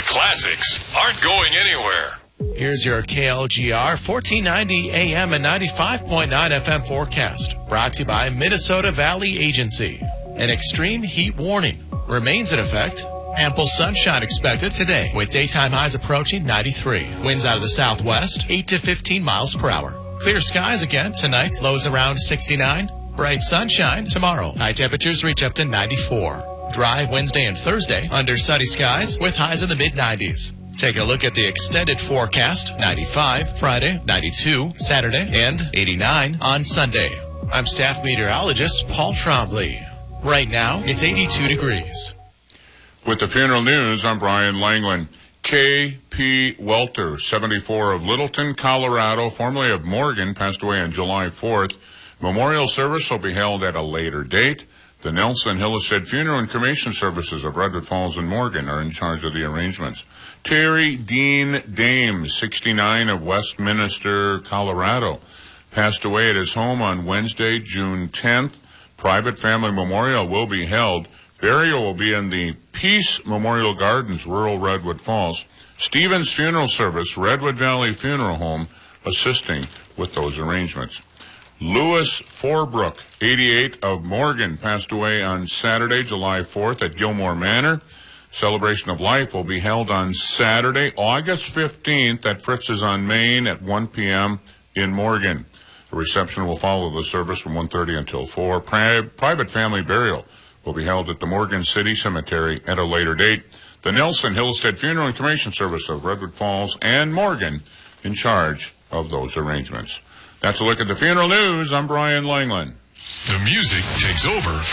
Classics aren't going anywhere. Here's your KLGR 1490 AM and 95.9 FM forecast. Brought to you by Minnesota Valley Agency. An extreme heat warning remains in effect. Ample sunshine expected today with daytime highs approaching 93. Winds out of the southwest, 8 to 15 miles per hour. Clear skies again tonight. Lows around 69. Bright sunshine tomorrow. High temperatures reach up to 94. Dry Wednesday and Thursday under sunny skies with highs in the mid-90s. Take a look at the extended forecast. 95 Friday, 92 Saturday, and 89 on Sunday. I'm staff meteorologist Paul Trombley. Right now, it's 82 degrees. With the funeral news, I'm Brian Langland. K.P. Welter, 74, of Littleton, Colorado, formerly of Morgan, passed away on July 4th. Memorial service will be held at a later date. The Nelson Hillestead Funeral and Cremation Services of Redwood Falls and Morgan are in charge of the arrangements. Terry Dean Dame, 69, of Westminster, Colorado, passed away at his home on Wednesday, June 10th. Private family memorial will be held. Burial will be in the Peace Memorial Gardens, rural Redwood Falls. Stevens Funeral Service, Redwood Valley Funeral Home, assisting with those arrangements. Louis Forbrook, 88, of Morgan, passed away on Saturday, July 4th at Gilmore Manor. Celebration of Life will be held on Saturday, August 15th at Fritz's on Main at 1 p.m. in Morgan. The reception will follow the service from 1:30 until 4. Private family burial will be held at the Morgan City Cemetery at a later date. The Nelson Hillestead Funeral and Cremation Service of Redwood Falls and Morgan in charge of those arrangements. That's a look at the funeral news. I'm Brian Langland. The music takes over